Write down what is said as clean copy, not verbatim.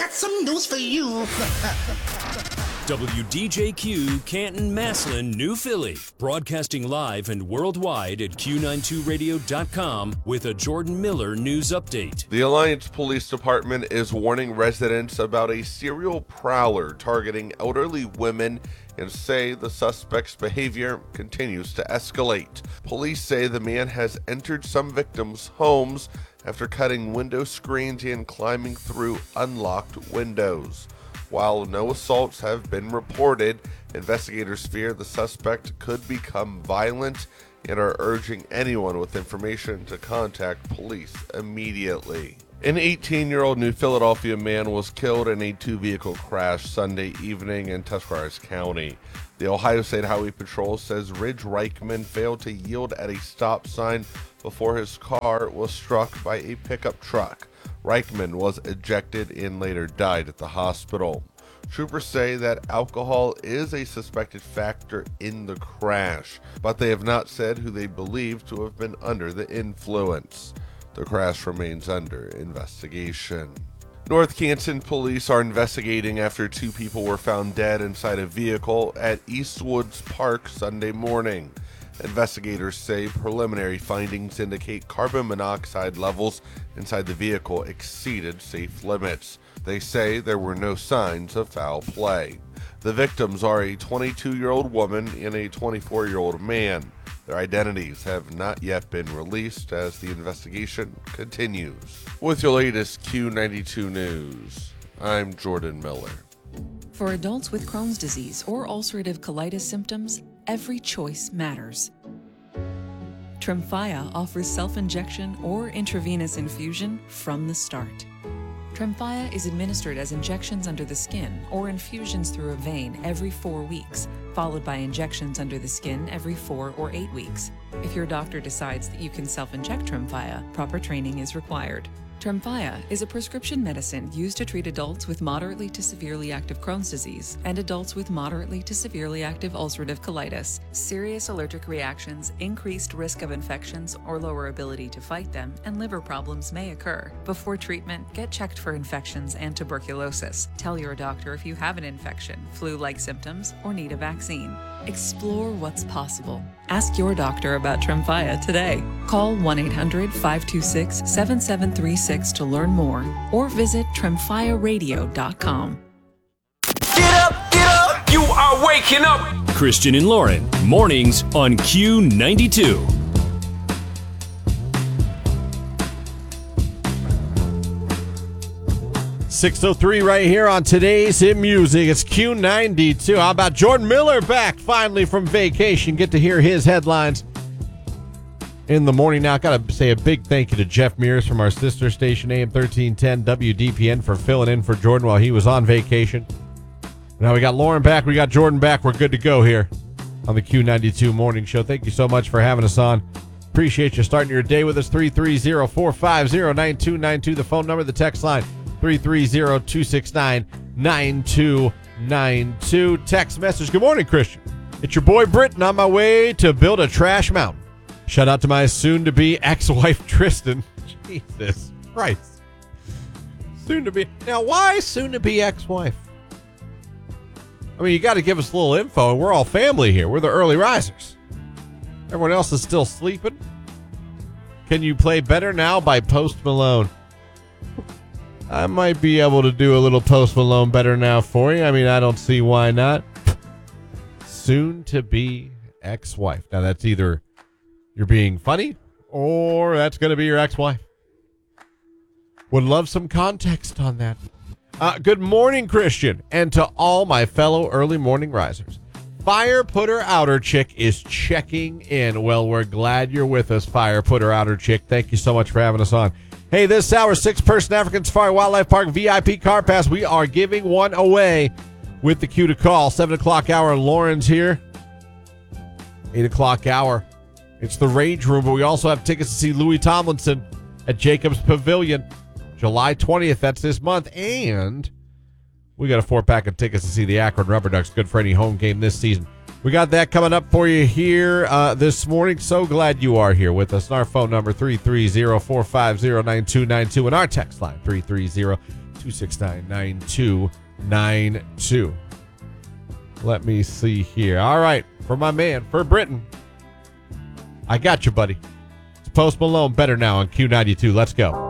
got some news for you. WDJQ, Canton, Massillon, New Philly. Broadcasting live and worldwide at Q92radio.com with a Jordan Miller news update. The Alliance Police Department is warning residents about a serial prowler targeting elderly women and say the suspect's behavior continues to escalate. Police say the man has entered some victims' homes after cutting window screens and climbing through unlocked windows. While no assaults have been reported, investigators fear the suspect could become violent and are urging anyone with information to contact police immediately. An 18-year-old New Philadelphia man was killed in a two-vehicle crash Sunday evening in Tuscarawas County. The Ohio State Highway Patrol says Ridge Reichman failed to yield at a stop sign before his car was struck by a pickup truck. Reichman was ejected and later died at the hospital. Troopers say that alcohol is a suspected factor in the crash, but they have not said who they believe to have been under the influence. The crash remains under investigation. North Canton police are investigating after two people were found dead inside a vehicle at Eastwoods Park Sunday morning. Investigators say preliminary findings indicate carbon monoxide levels inside the vehicle exceeded safe limits. They say there were no signs of foul play. The victims are a 22-year-old woman and a 24-year-old man. Their identities have not yet been released as the investigation continues. With your latest Q92 news, I'm Jordan Miller. For adults with Crohn's disease or ulcerative colitis symptoms, every choice matters. Tremfya offers self-injection or intravenous infusion from the start. Tremfya is administered as injections under the skin or infusions through a vein every 4 weeks, followed by injections under the skin every 4 or 8 weeks. If your doctor decides that you can self-inject Tremfya, proper training is required. Tremfya is a prescription medicine used to treat adults with moderately to severely active Crohn's disease and adults with moderately to severely active ulcerative colitis. Serious allergic reactions, increased risk of infections or lower ability to fight them, and liver problems may occur. Before treatment, get checked for infections and tuberculosis. Tell your doctor if you have an infection, flu-like symptoms, or need a vaccine. Explore what's possible. Ask your doctor about Tremfya today. Call 1-800-526-7736 to learn more or visit tremfyaradio.com. Get up, you are waking up. Christian and Lauren, mornings on Q92. 6:03 right here on today's Hit Music. It's Q92. How about Jordan Miller back finally from vacation? Get to hear his headlines in the morning. Now, I got to say a big thank you to Jeff Mears from our sister station, AM 1310 WDPN, for filling in for Jordan while he was on vacation. Now we got Lauren back. We got Jordan back. We're good to go here on the Q92 Morning Show. Thank you so much for having us on. Appreciate you starting your day with us. 330-450-9292. The phone number, the text line. 330-269-9292. Text message. Good morning, Christian. It's your boy Britton on my way to build a trash mountain. Shout out to my soon-to-be ex-wife, Tristan. Jesus Christ. Soon-to-be. Now, why soon-to-be ex-wife? I mean, you got to give us a little info. We're all family here. We're the early risers. Everyone else is still sleeping. Can You Play Better Now by Post Malone? I might be able to do a little Post Malone Better Now for you. I mean, I don't see why not. Soon to be ex-wife. Now, that's either you're being funny or that's going to be your ex-wife. Would love some context on that. Good morning, Christian, and to all my fellow early morning risers. Fire Putter Outer Chick is checking in. Well, we're glad you're with us, Fire Putter Outer Chick. Thank you so much for having us on. Hey, this hour, 6-person African Safari Wildlife Park VIP Car Pass. We are giving one away with the cue to call. 7 o'clock hour, Lauren's here. 8 o'clock hour, it's the Rage Room, but we also have tickets to see Louis Tomlinson at Jacobs Pavilion, July 20th. That's this month. And we got a 4-pack of tickets to see the Akron Rubber Ducks. Good for any home game this season. We got that coming up for you here this morning. So glad you are here with us. And our phone number, 330-450-9292. And our text line, 888-269-9292. Let me see here. All right. For my man, for Britain. I got you, buddy. It's Post Malone, Better Now on Q92. Let's go.